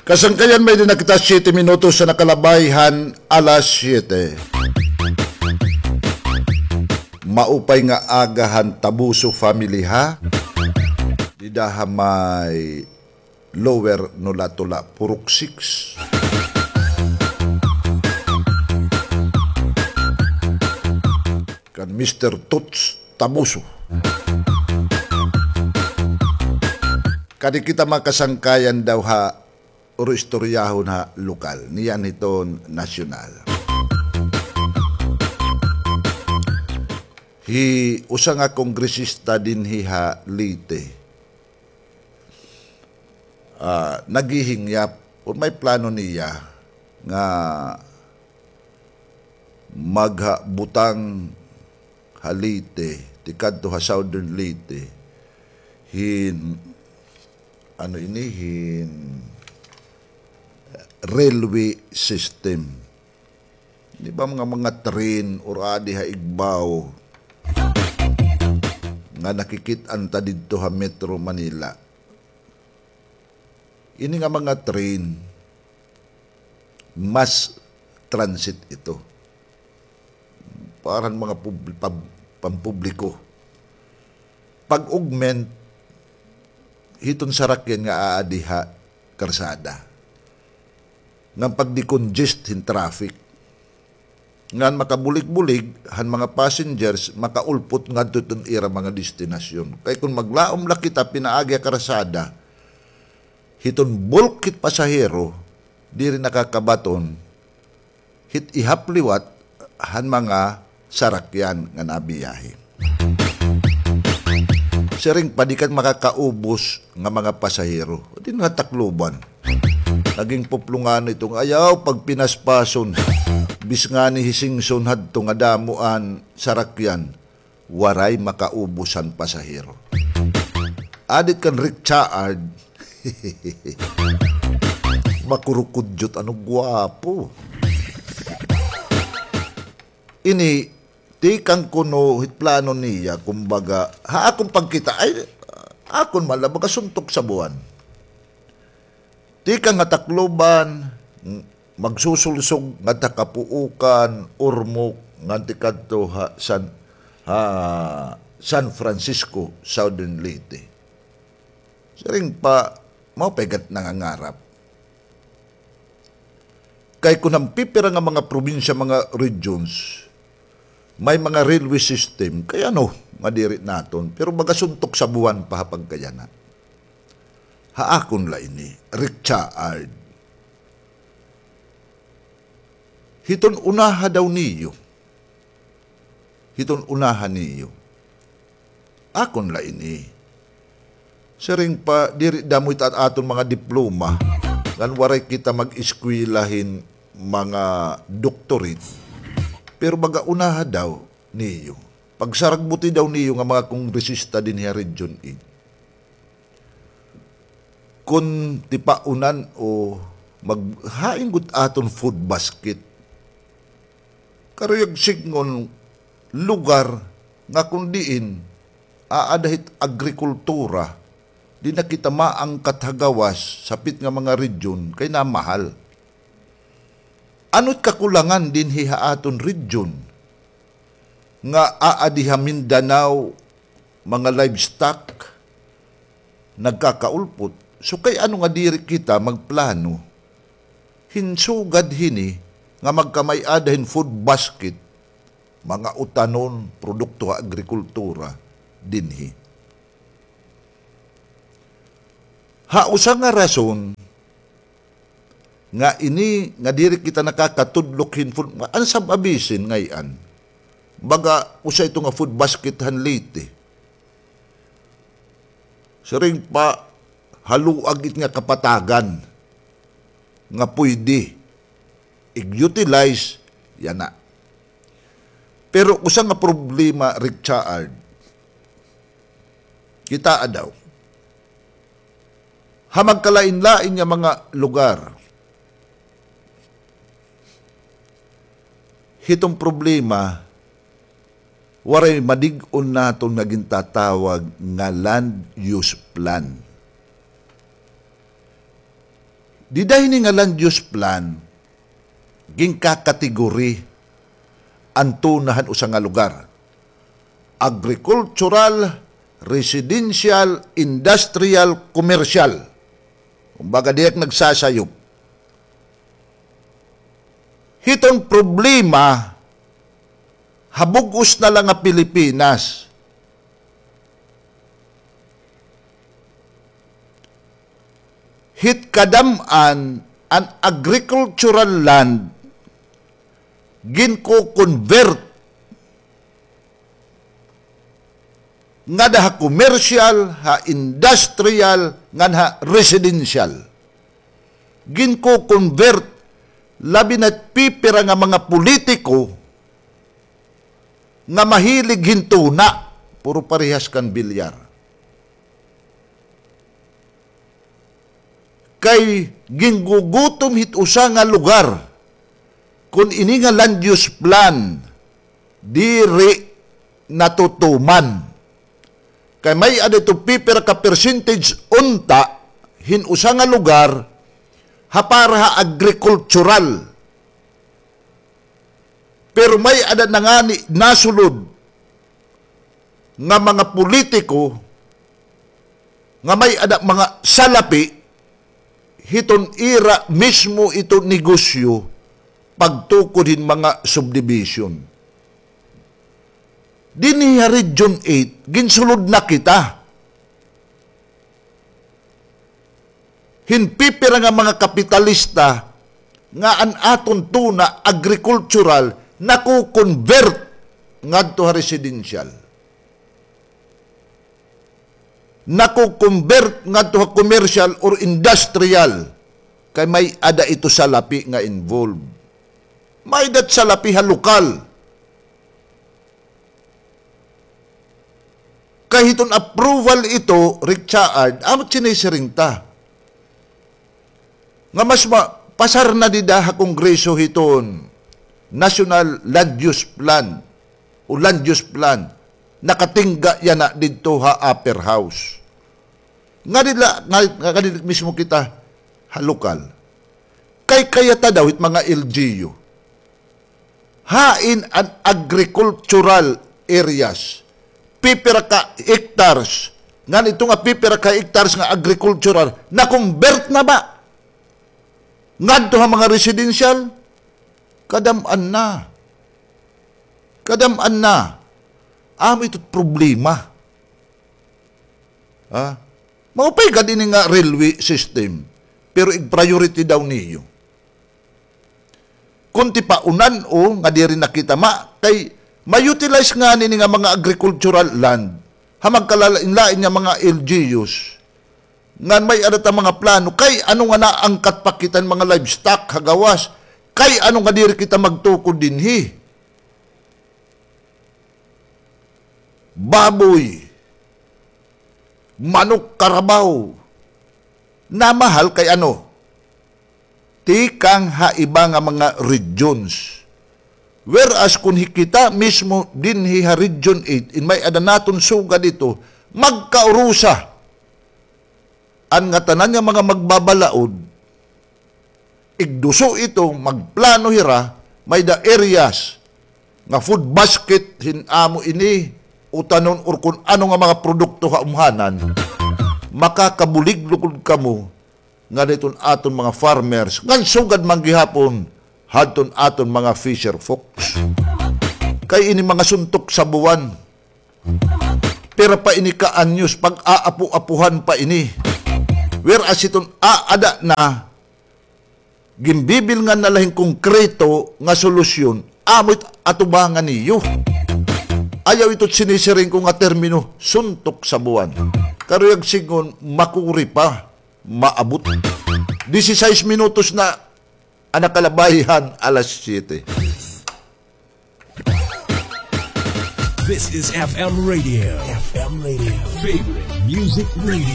Kasangkayan may din nakita 7 minutos sa nakalabayhan alas 7. Maupay nga agahan Tabuso family ha. Didaha may lower Nulatula Purok 6. Kan Mr. Tots Tabuso. Kadi kita makasangkayan daw ha uro istoryahon ha lokal. Niyan iton nasyonal. Usa nga kongresista din hiha Leyte. Naghihingyap o may plano niya nga magbutang ha Leyte, tikad to ha Southern Leyte. Railway system. Di ba mga train or adi ha igbaw nga nakikitaan ta didto ha Metro Manila. Ini nga mga train mass transit ito. Parang mga pampubliko. Pag-augment hiton sarakyan nga aadiha karsada. Ngan pag-decongest hin traffic. Ngan makabulig-bulig han mga passengers makaulpot ngadto tun ira mga destinasyon. Kay kung maglaom la kita pinaagi karsada, hiton bulk hit pasahero diri nakakabaton hit ihapliwat han mga sarakyan nga nabiyahe. Siring padikan makakaubos nga mga pasahero. Di nga takluban. Naging puplungan itong ayaw pag pinaspason. Bis nga ni hisingson hadto nga damuan sarakyan. Waray makaubusan pasahero. Adit kan Richard. Makurukudyot ano gwapo. Ini tikang kuno hit plano niya kumbaga akong pagkita ay akon malabaga suntok sa buwan. Tikang nga takloban magsusulsog nga takapuukan urmok nganti kadto San Francisco Southern Leyte. Siring pa maupegat nangangarap. Kay kunang pipira nga mga probinsya, mga regions, may mga railway system, kaya madirit naton, pero magasuntok sa buwan pahapag kaya na. Haakon la ini, Richard. Hiton unaha daw niyo. Hiton unaha niyo. Akon la ini. Sering pa, diri damoy aton mga diploma, kan waray kita mag-iskwilahin mga doctorate. Pero unaha daw niyo. Pagsaragbuti daw niyo nga mga kongresista din niya Region 8. Kung tipaunan o maghaingot aton food basket. Karuyag signon lugar nga kundiin aadahit agrikultura di na kita maangkat hagawas sapit nga mga region kay na mahal. Ano't kakulangan din hiha aton region nga aadiha Mindanao mga livestock nagkakaulpot. So kay ano nga diri kita magplano hinsugad hini nga magkamay adahin food basket mga utanon produkto ha agrikultura dinhi. Hausa nga rason nga ini nga diri kita nakakatudlokin food an sab abisin ngayan baga usa ito nga food basket han Leyte. Sering pa haluag it nga kapatagan nga pwede i-utilize yan na. Pero usa nga problema Richard kita daw hamagkalain-lain nga mga lugar. Hitong problema, waray madig-on naton naging tatawag nga land use plan. Di dahil nga land use plan, gingkakategori ang tunahan usa nga lugar. Agricultural, residential, industrial, commercial. Kumbaga diyak nagsasayop. Hitong problema, habugos na lang nga Pilipinas. Hit kadaman ang agricultural land ginko-convert nga daha commercial, ha industrial, nga ha residential. Ginko-convert labi na't pipira nga mga politiko nga mahilig hintuna, puro parehas kan bilyar. Kay ginggugutom hit usa nga lugar kung ini nga land use plan diri natutuman. Kay may adto pipira ka percentage unta hin usa nga lugar hapara agricultural. Pero may ada nangani nasulod nga mga politiko nga may ada mga salapi hiton ira mismo ito negosyo pagtukod hin mga subdivision. Dinhi Region 8 ginsulod na kita. Hinpipira nga mga kapitalista nga an aton tuna agricultural naku-convert ngadto ha residential. Naku-convert ngadto ha commercial or industrial kay may ada ito salapi nga involved. May dat salapi ha lokal. Kahiton approval ito, Richard, amot sinisiring ta. Nga mas pasar na di daha kongreso hiton National Land Use Plan o Land Use Plan nakatingga yan na dito ha upper house. Nga mismo kita ha lokal. Kay kayata daw it mga LGU. Hain an agricultural areas. Pipira ka hectares. Nga ito nga pipira ka hectares nga agricultural na convert na ba? Ngadto ha mga residential? Kadamaan na. Kadamaan na. Ito't problema. Maupay ka din nga railway system, pero i-priority daw niyo. Kunti pa unan o, nga di rin nakita kay ma-utilize nga nini nga mga agricultural land, hamagkalalain-lain nga mga LGUs, nga may adata mga plano, kay ano nga naangkat pakitan mga livestock, hagawas, kay ano nga diri kita magtukod dinhi. Baboy, manok, karabaw, na mahal kay ano? Tikang haiba nga mga regions. Whereas kung kita mismo din ha Region 8, in may adanaton suga dito, magkaurusa. An nga tanan nga mga magbabalaod, igduso ito, magplano hira, may the areas, nga food basket, hinamo ini, utanon or kung ano nga mga produkto haumhanan, makakabulig lukod kamo nga niton aton mga farmers ngan sugad man gihapon hadton aton mga fisher folks. Kay ini mga suntok sa buwan, pero pa ini ka anyos pag aapu-apuhan pa ini, whereas iton ada na gimbibil nga nalahing konkreto nga solusyon amot atubangan niyo. Ayaw ito't sinisiring ko nga termino, suntok sa buwan. Karuyag sigon, makuri pa, maabot. 16 minutos na anakalabayan, alas 7. This is FM Radio. FM Radio. Favorite music radio.